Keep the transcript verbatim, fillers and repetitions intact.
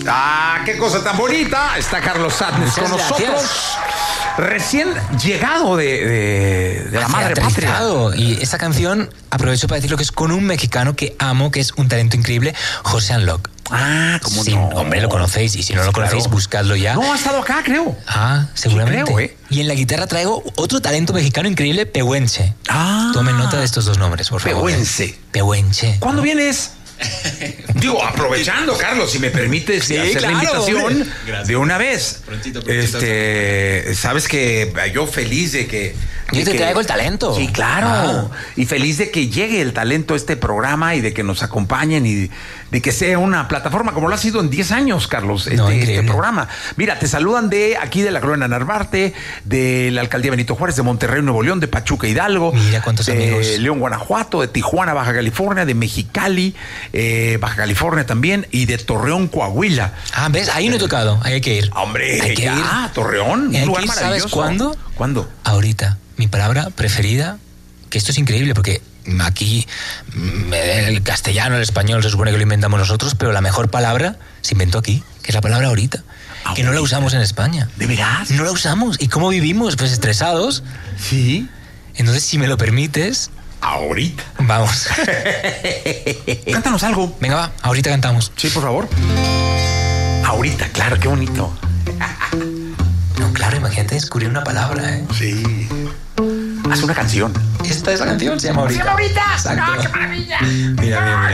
Ah, qué cosa tan bonita. Está Carlos Sadness con Muchas nosotros. gracias. Recién llegado de, de, de la madre patria. Aterrizado. Y esta canción, aprovecho para decirlo que es con un mexicano que amo, que es un talento increíble, José Unlock. Ah, ¿cómo Sí, no? hombre, lo conocéis, y si no lo Claro. conocéis, buscadlo ya. No, ha estado acá, creo. Ah, seguramente. Sí, creo, ¿eh? Y en la guitarra traigo otro talento mexicano increíble, Pehuenche. Ah. Tomen nota de estos dos nombres, por favor. Pehuenche. Pehuenche. ¿Cuándo vienes? Digo, aprovechando, Carlos, si me permites Sí, hacer claro, la invitación hombre. de una vez. Prontito, prontito. Este, sabes que yo feliz de que. Yo de te que- traigo el talento. Sí, claro. Ah. Y feliz de que llegue el talento a este programa y de que nos acompañen y de que sea una plataforma como lo ha sido en diez años, Carlos, este, No, este increíble. programa. Mira, te saludan de aquí de la Colonia Narvarte, de la Alcaldía Benito Juárez, de Monterrey, Nuevo León, de Pachuca Hidalgo. Mira cuántos de amigos. León, Guanajuato, de Tijuana, Baja California, de Mexicali, eh, Baja California también, y de Torreón, Coahuila. Ah, ¿ves? Ahí no he tocado. Ahí hay que ir. Hombre, hay que ya, ir. Torreón, Y hay un lugar que ir, ¿sabes maravilloso. cuándo? ¿Cuándo? Ahorita. Mi palabra preferida, que esto es increíble porque aquí mm, el castellano, el español se supone que lo inventamos nosotros, pero la mejor palabra se inventó aquí, que es la palabra ahorita, que no la Ahorita. usamos en España. ¿De veras? No la usamos. ¿Y cómo vivimos? Pues estresados. Sí. Entonces, si me lo permites, Ahorita. vamos. Cántanos algo. Venga, va, ahorita cantamos. Sí, por favor. Ahorita, claro, qué bonito. No, claro, imagínate descubrir una palabra, ¿eh? Sí. Haz una canción. Esta es la canción, se llama ahorita. Se llama ahorita. Exacto. ¡Ah, qué maravilla! Mira, mira, mira.